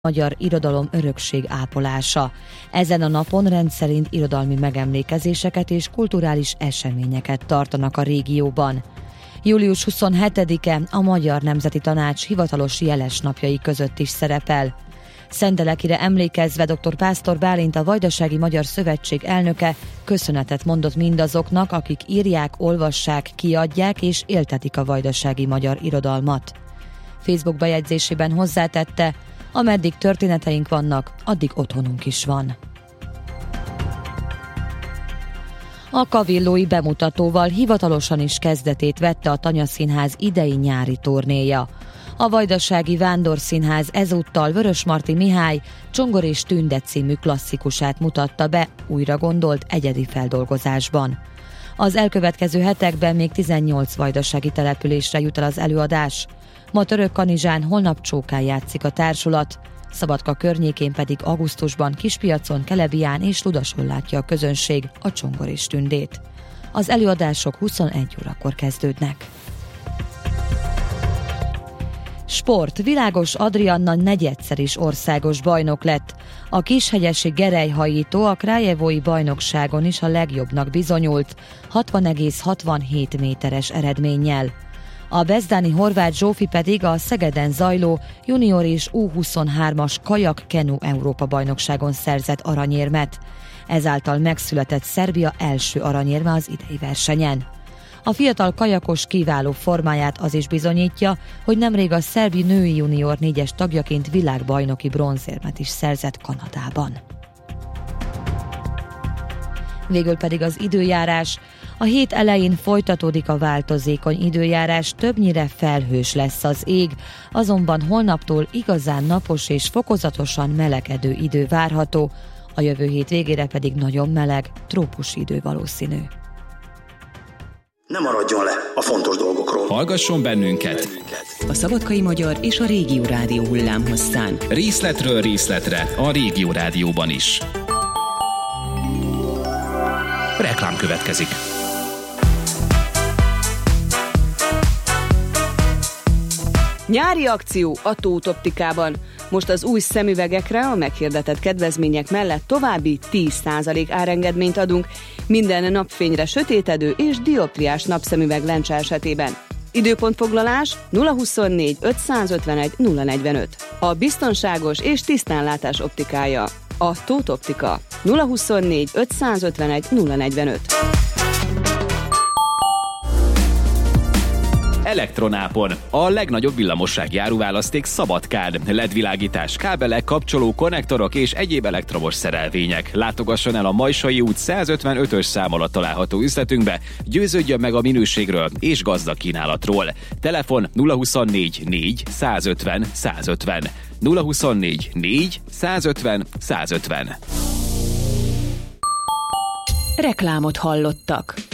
magyar irodalom örökség ápolása. Ezen a napon rendszerint irodalmi megemlékezéseket és kulturális eseményeket tartanak a régióban. Július 27-e a Magyar Nemzeti Tanács hivatalos jeles napjai között is szerepel. Szentelekire emlékezve dr. Pásztor Bálint, a Vajdasági Magyar Szövetség elnöke köszönetet mondott mindazoknak, akik írják, olvassák, kiadják és éltetik a vajdasági magyar irodalmat. Facebook bejegyzésében hozzátette: ameddig történeteink vannak, addig otthonunk is van. A kavillói bemutatóval hivatalosan is kezdetét vette a Tanyaszínház idei nyári turnéja. A Vajdasági Vándorszínház ezúttal Vörösmarty Mihály Csongor és Tünde című klasszikusát mutatta be újra gondolt egyedi feldolgozásban. Az elkövetkező hetekben még 18 vajdasági településre jut el az előadás. Ma Törökkanizsán, holnap Csókán játszik a társulat, Szabadka környékén pedig augusztusban Kispiacon, Kelebián és Ludason látja a közönség a Csongor és Tündét. Az előadások 21 órakor kezdődnek. Sport. Világos Adrianna negyedszer is országos bajnok lett. A kishegyesi gerelyhajító a Krajevói bajnokságon is a legjobbnak bizonyult, 60,67 méteres eredménnyel. A bezdáni Horváth Zsófi pedig a Szegeden zajló junior és U23-as kajak-kenu Európa-bajnokságon szerzett aranyérmet. Ezáltal megszületett Szerbia első aranyérme az idei versenyen. A fiatal kajakos kiváló formáját az is bizonyítja, hogy nemrég a szerbi női junior 4-es tagjaként világbajnoki bronzérmet is szerzett Kanadában. Végül pedig az időjárás. A hét elején folytatódik a változékony időjárás, többnyire felhős lesz az ég, azonban holnaptól igazán napos és fokozatosan melegedő idő várható, a jövő hét végére pedig nagyon meleg, trópusi idő valószínű. Ne maradjon le a fontos dolgokról. Hallgasson bennünket! A Szabadkai Magyar és a Régió Rádió hullámhosszán. Részletről részletre a Régió Rádióban is. Reklám következik. Nyári akció a Tóth Optikában. Most az új szemüvegekre a meghirdetett kedvezmények mellett további 10% árengedményt adunk minden napfényre sötétedő és dioptriás napszemüveg lencse esetében. Időpontfoglalás 024 551 045. A biztonságos és tisztánlátás optikája. A Tóth Optika 024 551 045. Elektronápon. A legnagyobb villamossági áruválaszték Szabadkán. LED-világítás, kábelek, kapcsoló, konnektorok és egyéb elektromos szerelvények. Látogasson el a Majsai út 155-ös szám alatt található üzletünkbe, győződjön meg a minőségről és gazdag kínálatról. Telefon 024 4 150 150. 024 4 150 150. Reklámot hallottak.